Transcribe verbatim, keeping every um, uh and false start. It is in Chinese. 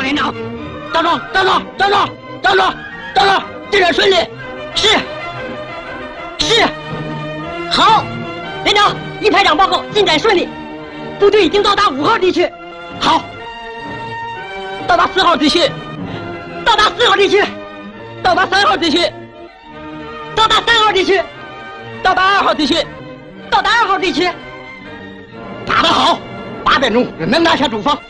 连长，张壮，张壮，张壮，张壮，张壮，进展顺利。是，是。好，连长，一排长报告，进展顺利，部队已经到达五号地区。好，到达四号地区，到达四号地区，到达三号地区，到达三号地区，到达二号地区，到达二号地区。打得好！八点钟，能拿下主方。